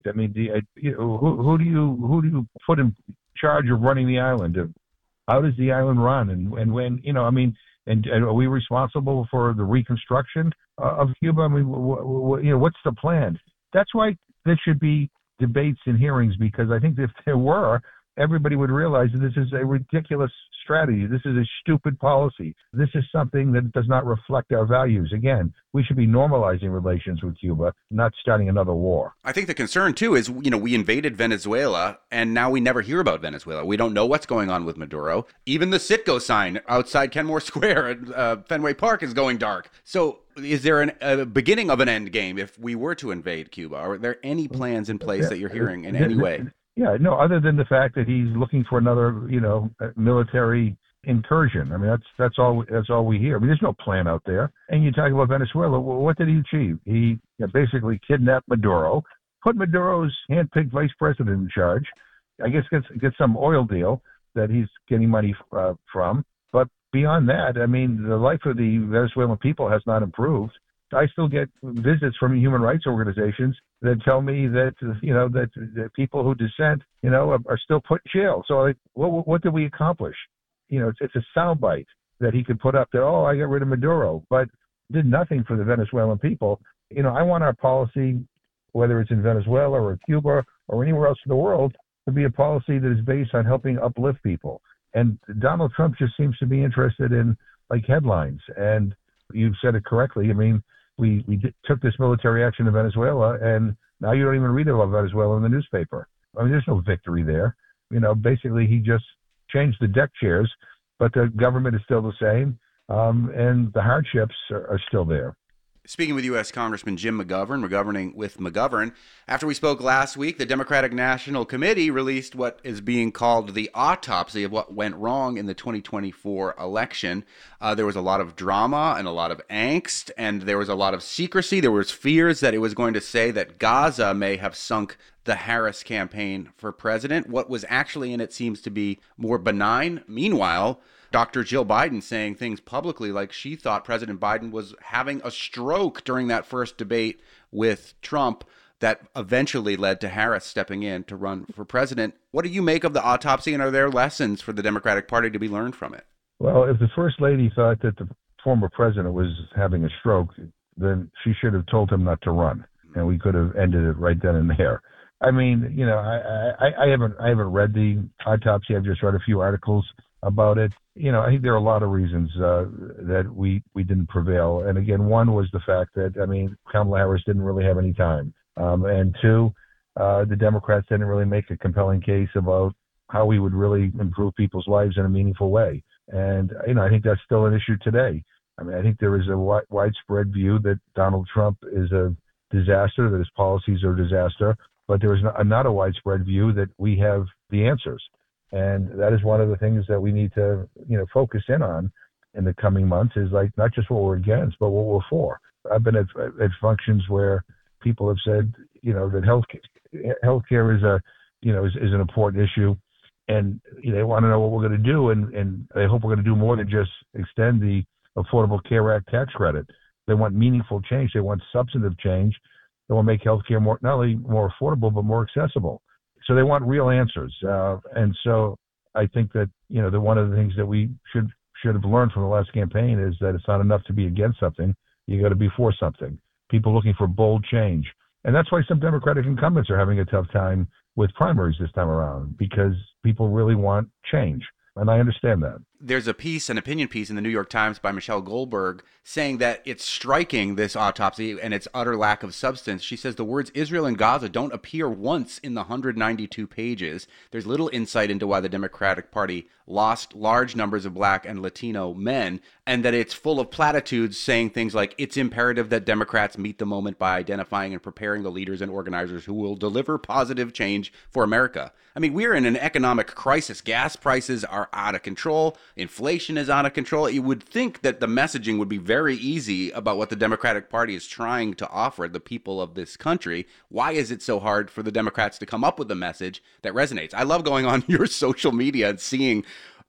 I mean, who do you put in charge of running the island? How does the island run? And when, I mean, and are we responsible for the reconstruction of Cuba? I mean, what's the plan? That's why there should be debates and hearings, because I think if there were, everybody would realize that this is a ridiculous strategy. This is a stupid policy. This is something that does not reflect our values. Again, we should be normalizing relations with Cuba, not starting another war. I think the concern, too, is, we invaded Venezuela, and now we never hear about Venezuela. We don't know what's going on with Maduro. Even the Citgo sign outside Kenmore Square at Fenway Park is going dark. So is there a beginning of an end game if we were to invade Cuba? Are there any plans in place that you're hearing in any way? Yeah, no, other than the fact that he's looking for another, military incursion. I mean, that's all we hear. I mean, there's no plan out there. And you talk about Venezuela, what did he achieve? He basically kidnapped Maduro, put Maduro's handpicked vice president in charge. I guess get some oil deal that he's getting money from. But beyond that, I mean, the life of the Venezuelan people has not improved. I still get visits from human rights organizations that tell me that, that people who dissent, are still put in jail. So what did we accomplish? It's a soundbite that he could put up there. Oh, I got rid of Maduro, but did nothing for the Venezuelan people. I want our policy, whether it's in Venezuela or Cuba or anywhere else in the world, to be a policy that is based on helping uplift people. And Donald Trump just seems to be interested in headlines. And you said it correctly. I mean, we took this military action in Venezuela, and now you don't even read about Venezuela in the newspaper. I mean, there's no victory there. Basically he just changed the deck chairs, but the government is still the same, and the hardships are still there. Speaking with U.S. Congressman Jim McGovern, McGoverning with McGovern, after we spoke last week, the Democratic National Committee released what is being called the autopsy of what went wrong in the 2024 election. There was a lot of drama and a lot of angst, and there was a lot of secrecy. There was fears that it was going to say that Gaza may have sunk the Harris campaign for president. What was actually in it seems to be more benign. Meanwhile, Dr. Jill Biden saying things publicly like she thought President Biden was having a stroke during that first debate with Trump that eventually led to Harris stepping in to run for president. What do you make of the autopsy, and are there lessons for the Democratic Party to be learned from it? Well, if the First Lady thought that the former president was having a stroke, then she should have told him not to run, and we could have ended it right then and there. I mean, I haven't read the autopsy. I've just read a few articles about it. I think there are a lot of reasons that we didn't prevail. And again, one was the fact that, Kamala Harris didn't really have any time. And two, the Democrats didn't really make a compelling case about how we would really improve people's lives in a meaningful way. And, I think that's still an issue today. I think there is a widespread view that Donald Trump is a disaster, that his policies are a disaster, but there is not a widespread view that we have the answers. And that is one of the things that we need to, focus in on in the coming months, is not just what we're against, but what we're for. I've been at functions where people have said, that healthcare is an important issue, and they want to know what we're going to do, and they hope we're going to do more than just extend the Affordable Care Act tax credit. They want meaningful change. They want substantive change. They want to make healthcare not only more affordable but more accessible. So they want real answers, and so I think that that one of the things that we should have learned from the last campaign is that it's not enough to be against something; you got to be for something. People looking for bold change, and that's why some Democratic incumbents are having a tough time with primaries this time around, because people really want change, and I understand that. There's an opinion piece in the New York Times by Michelle Goldberg saying that it's striking, this autopsy, and its utter lack of substance. She says the words Israel and Gaza don't appear once in the 192 pages. There's little insight into why the Democratic Party lost large numbers of Black and Latino men, and that it's full of platitudes saying things like it's imperative that Democrats meet the moment by identifying and preparing the leaders and organizers who will deliver positive change for America. We're in an economic crisis. Gas prices are out of control. Inflation is out of control. You would think that the messaging would be very easy about what the Democratic Party is trying to offer the people of this country. Why is it so hard for the Democrats to come up with a message that resonates? I love going on your social media and seeing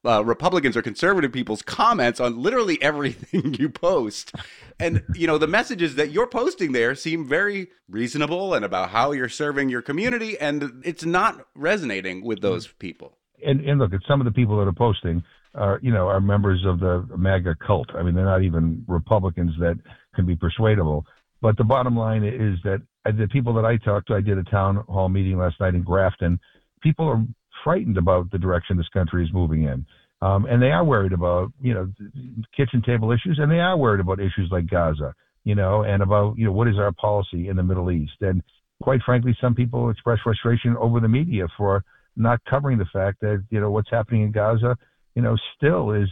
Republicans or conservative people's comments on literally everything you post. And, the messages that you're posting there seem very reasonable and about how you're serving your community. And it's not resonating with those people. And look, it's some of the people that are posting are members of the MAGA cult. I mean, they're not even Republicans that can be persuadable. But the bottom line is that the people that I talked to, I did a town hall meeting last night in Grafton. People are frightened about the direction this country is moving in. And they are worried about, kitchen table issues, and they are worried about issues like Gaza, and about, what is our policy in the Middle East. And quite frankly, some people express frustration over the media for not covering the fact that, what's happening in Gaza, still is,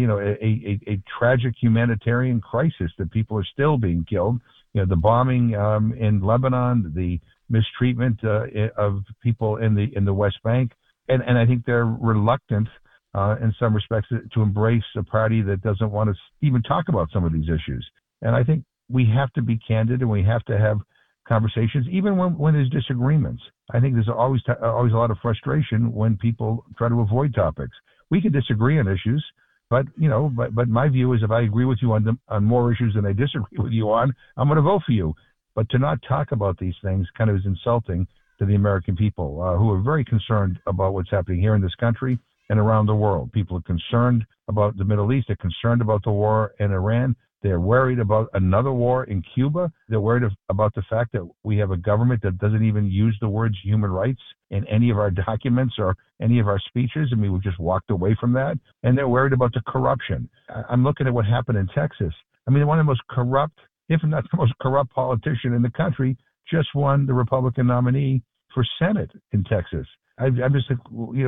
a tragic humanitarian crisis, that people are still being killed. The bombing in Lebanon, the mistreatment of people in the West Bank. And I think they're reluctant in some respects to embrace a party that doesn't want to even talk about some of these issues. And I think we have to be candid, and we have to have conversations, even when there's disagreements. I think there's always a lot of frustration when people try to avoid topics. We can disagree on issues, but my view is, if I agree with you on more issues than I disagree with you on, I'm going to vote for you. But to not talk about these things kind of is insulting to the American people, who are very concerned about what's happening here in this country and around the world. People are concerned about the Middle East. They're concerned about the war in Iran. They're worried about another war in Cuba. They're worried about the fact that we have a government that doesn't even use the words human rights in any of our documents or any of our speeches. I mean, we've just walked away from that. And they're worried about the corruption. I'm looking at what happened in Texas. I mean, one of the most corrupt, if not the most corrupt politician in the country, just won the Republican nominee for Senate in Texas. I'm just like,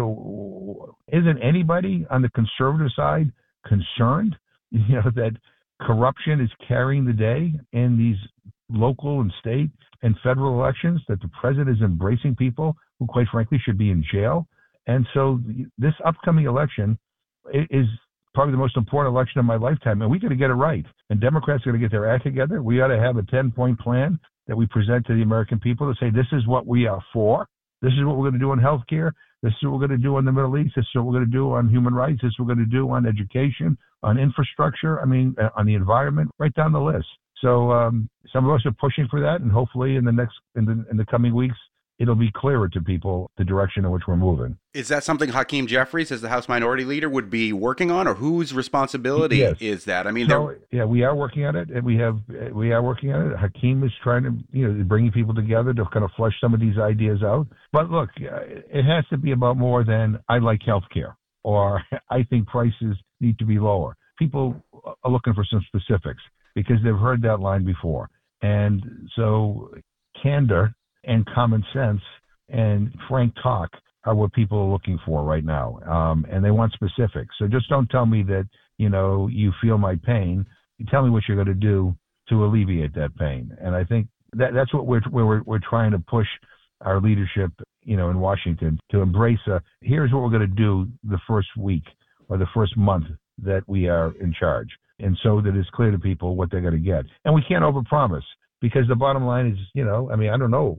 isn't anybody on the conservative side concerned, that corruption is carrying the day in these local and state and federal elections, that the president is embracing people who, quite frankly, should be in jail? And so this upcoming election is probably the most important election of my lifetime, and we got to get it right. And Democrats are going to get their act together. We ought to have a 10-point plan that we present to the American people to say, this is what we are for. This is what we're going to do on healthcare. This is what we're going to do on the Middle East. This is what we're going to do on human rights. This is what we're going to do on education, on infrastructure. I mean, on the environment, right down the list. So some of us are pushing for that, and hopefully in the coming weeks, it'll be clearer to people the direction in which we're moving. Is that something Hakeem Jeffries, as the House Minority Leader, would be working on, or whose responsibility is that? I mean, we are working on it, and we are working on it. Hakeem is trying to, bringing people together to kind of flesh some of these ideas out. But look, it has to be about more than I like healthcare, or I think prices need to be lower. People are looking for some specifics because they've heard that line before. And so candor and common sense and frank talk are what people are looking for right now. And they want specifics. So just don't tell me that, you feel my pain. You tell me what you're going to do to alleviate that pain. And I think that's what we're trying to push our leadership, in Washington, to embrace here's what we're going to do the first week or the first month that we are in charge. And so that it's clear to people what they're going to get. And we can't overpromise. Because the bottom line is, I don't know.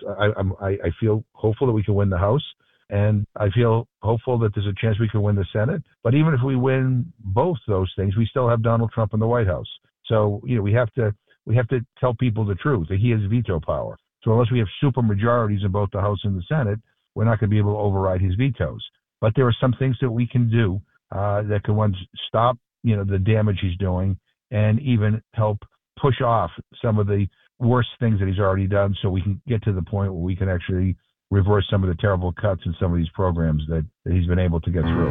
I feel hopeful that we can win the House, and I feel hopeful that there's a chance we can win the Senate. But even if we win both those things, we still have Donald Trump in the White House. So we have to tell people the truth, that he has veto power. So unless we have super majorities in both the House and the Senate, we're not going to be able to override his vetoes. But there are some things that we can do that can stop the damage he's doing, and even help push off some of the worst things that he's already done, so we can get to the point where we can actually reverse some of the terrible cuts in some of these programs that he's been able to get through.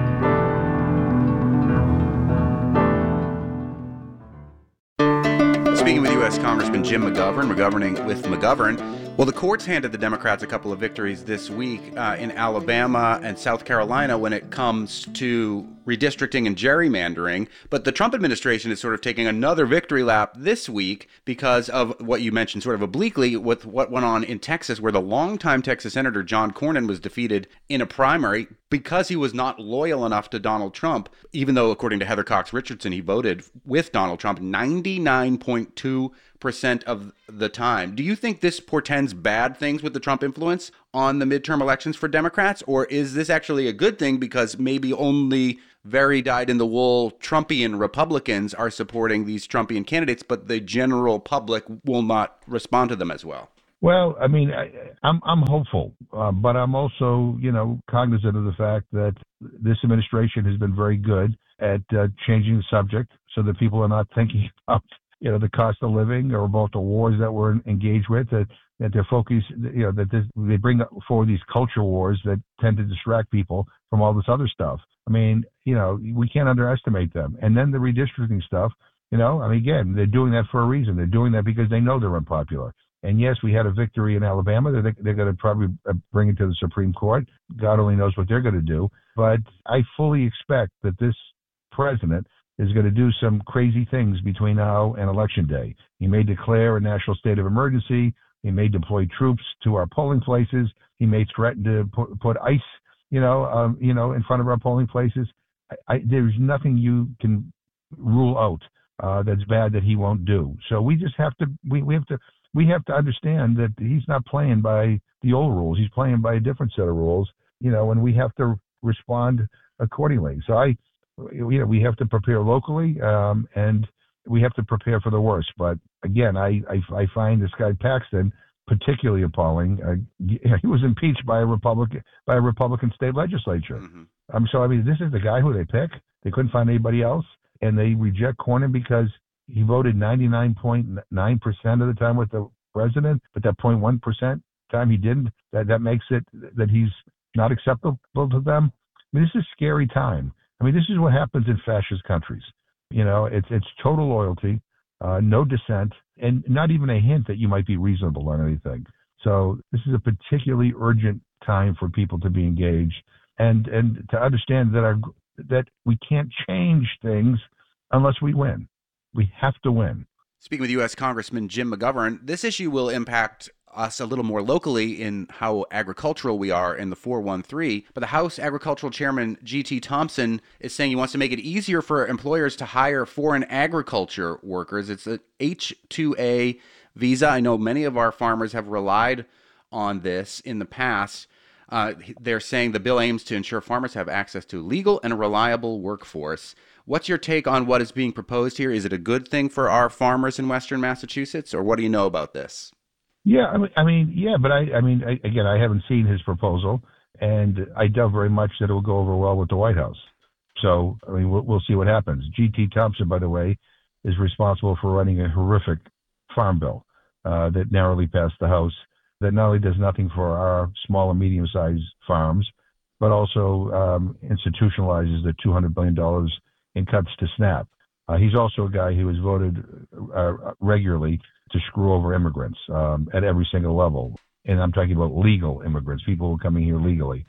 Speaking with U.S. Congressman Jim McGovern, McGoverning with McGovern. Well, the courts handed the Democrats a couple of victories this week in Alabama and South Carolina when it comes to redistricting and gerrymandering. But the Trump administration is sort of taking another victory lap this week because of what you mentioned sort of obliquely with what went on in Texas, where the longtime Texas Senator John Cornyn was defeated in a primary because he was not loyal enough to Donald Trump, even though, according to Heather Cox Richardson, he voted with Donald Trump 99.2% percent of the time. Do you think this portends bad things with the Trump influence on the midterm elections for Democrats, or is this actually a good thing because maybe only very dyed-in-the-wool Trumpian Republicans are supporting these Trumpian candidates, but the general public will not respond to them as well? Well, I mean, I'm hopeful, but I'm also, cognizant of the fact that this administration has been very good at changing the subject so that people are not thinking about, the cost of living or about the wars that we're engaged with. That they're focused, they bring forward these culture wars that tend to distract people from all this other stuff. I mean, we can't underestimate them. And then the redistricting stuff, again, they're doing that for a reason. They're doing that because they know they're unpopular. And yes, we had a victory in Alabama. They're going to probably bring it to the Supreme Court. God only knows what they're going to do. But I fully expect that this president is going to do some crazy things between now and Election Day. He may declare a national state of emergency. He may deploy troops to our polling places. He may threaten to put ICE, in front of our polling places. There's nothing you can rule out that's bad that he won't do. So we just have to we have to understand that he's not playing by the old rules. He's playing by a different set of rules, and we have to respond accordingly. So we have to prepare locally, and we have to prepare for the worst. But again, I find this guy Paxton particularly appalling. He was impeached by a Republican state legislature. Mm-hmm. So I mean, this is the guy who they pick. They couldn't find anybody else, and they reject Cornyn because he voted 99.9% of the time with the president, but that 0.1% time he didn't. That makes it that he's not acceptable to them. I mean, this is a scary time. I mean, this is what happens in fascist countries. It's total loyalty, no dissent, and not even a hint that you might be reasonable on anything. So this is a particularly urgent time for people to be engaged and to understand that we can't change things unless we win. We have to win. Speaking with U.S. Congressman Jim McGovern, this issue will impact us a little more locally in how agricultural we are in the 413. But the House Agricultural Chairman G.T. Thompson is saying he wants to make it easier for employers to hire foreign agriculture workers. It's an H-2A visa. I know many of our farmers have relied on this in the past. They're saying the bill aims to ensure farmers have access to legal and reliable workforce. What's your take on what is being proposed here? Is it a good thing for our farmers in Western Massachusetts, or what do you know about this? Yeah, but again, I haven't seen his proposal, and I doubt very much that it will go over well with the White House. So, we'll see what happens. G.T. Thompson, by the way, is responsible for running a horrific farm bill that narrowly passed the House that not only does nothing for our small and medium-sized farms, but also institutionalizes the $200 billion in cuts to SNAP. He's also a guy who has voted regularly to screw over immigrants at every single level. And I'm talking about legal immigrants, people who are coming here legally.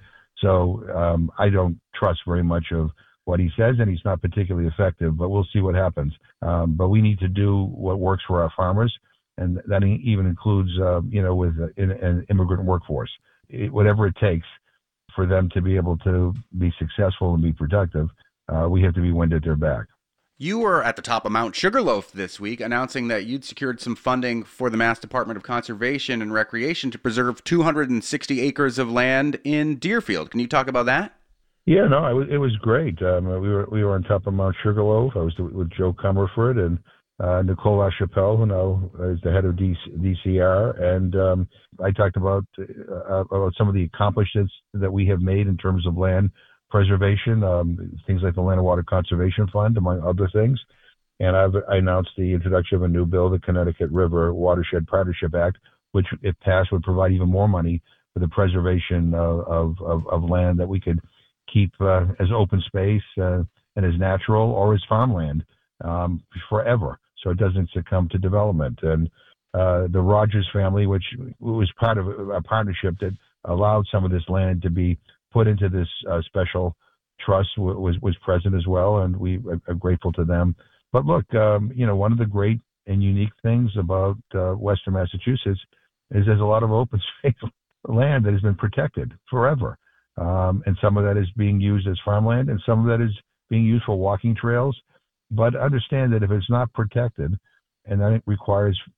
So I don't trust very much of what he says, and he's not particularly effective, but we'll see what happens. But we need to do what works for our farmers, and that even includes, with an immigrant workforce. Whatever it takes for them to be able to be successful and be productive, we have to be wind at their back. You were at the top of Mount Sugarloaf this week announcing that you'd secured some funding for the Mass Department of Conservation and Recreation to preserve 260 acres of land in Deerfield. Can you talk about that? Yeah, no, it was great. We were on top of Mount Sugarloaf. I was with Joe Comerford and Nicole LaChapelle, who now is the head of DCR, and I talked about some of the accomplishments that we have made in terms of land preservation, things like the Land and Water Conservation Fund, among other things. And I announced the introduction of a new bill, the Connecticut River Watershed Partnership Act, which, if passed, would provide even more money for the preservation of land that we could keep as open space and as natural or as farmland forever, so it doesn't succumb to development. And the Rogers family, which was part of a partnership that allowed some of this land to be put into this special trust, was present as well, and we are grateful to them. But look, one of the great and unique things about Western Massachusetts is there's a lot of open space land that has been protected forever, and some of that is being used as farmland, and some of that is being used for walking trails. But understand that if it's not protected, and then it requires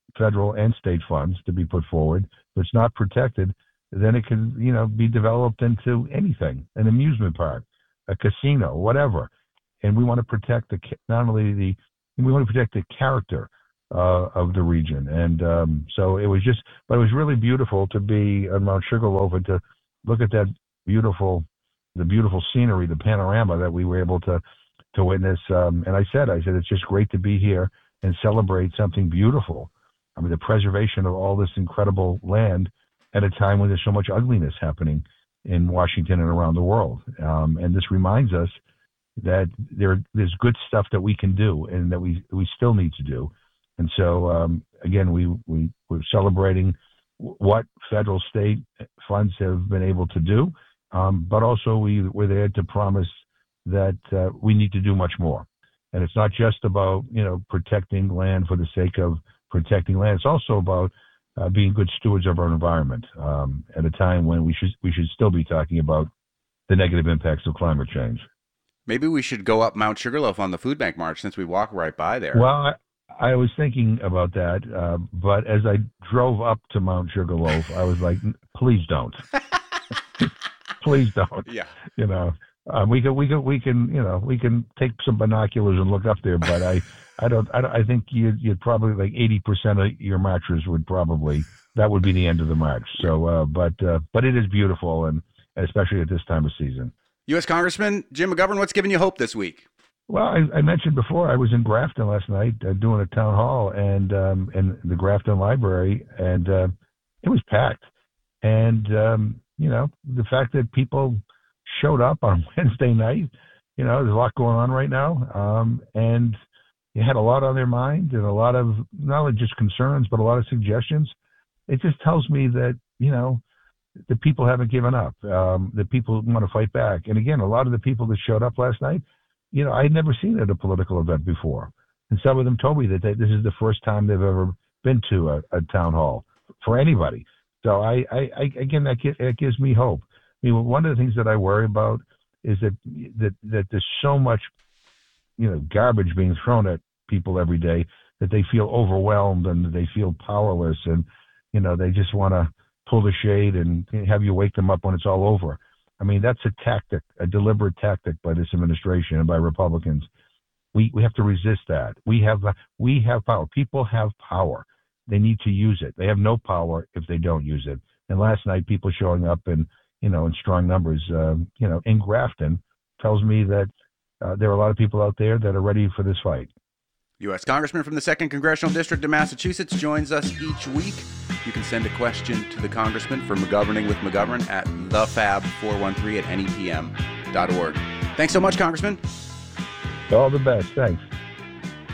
federal and state funds to be put forward. If it's not protected, then it can, be developed into anything, an amusement park, a casino, whatever. And we want to protect we want to protect the character of the region. And so it was really beautiful to be on Mount Sugarloaf and to look at the beautiful scenery, the panorama that we were able to witness. And I said, it's just great to be here and celebrate something beautiful. I mean, the preservation of all this incredible land at a time when there's so much ugliness happening in Washington and around the world. And this reminds us that there's good stuff that we can do and that we still need to do. And so, again, we're celebrating what federal state funds have been able to do. But also we're there to promise that we need to do much more. And it's not just about, protecting land for the sake of protecting land. It's also about being good stewards of our environment at a time when we should still be talking about the negative impacts of climate change. Maybe we should go up Mount Sugarloaf on the Food Bank March since we walk right by there. Well, I was thinking about that, but as I drove up to Mount Sugarloaf, I was like, please don't. Please don't. Yeah. We can take some binoculars and look up there, but I think you'd probably like 80% of your marchers that would be the end of the march. So, but it is beautiful, and especially at this time of season. U.S. Congressman Jim McGovern, what's giving you hope this week? Well, I mentioned before I was in Grafton last night doing a town hall and in the Grafton Library, and it was packed. And the fact that people showed up on Wednesday night, there's a lot going on right now, and you had a lot on their mind and a lot of not only just concerns but a lot of suggestions. It just tells me that the people haven't given up. The people want to fight back. And again, a lot of the people that showed up last night, I had never seen at a political event before. And some of them told me that this is the first time they've ever been to a town hall for anybody. So again, that gives me hope. I mean, one of the things that I worry about is that there's so much, garbage being thrown at people every day that they feel overwhelmed and they feel powerless, and they just want to pull the shade and have you wake them up when it's all over. I mean, that's a tactic, a deliberate tactic by this administration and by Republicans. We have to resist that. We have power. People have power. They need to use it. They have no power if they don't use it. And last night, people showing up in strong numbers, in Grafton, tells me that there are a lot of people out there that are ready for this fight. U.S. Congressman from the 2nd Congressional District of Massachusetts joins us each week. You can send a question to the Congressman for McGoverning with McGovern at thefab413@nepm.org. Thanks so much, Congressman. All the best. Thanks.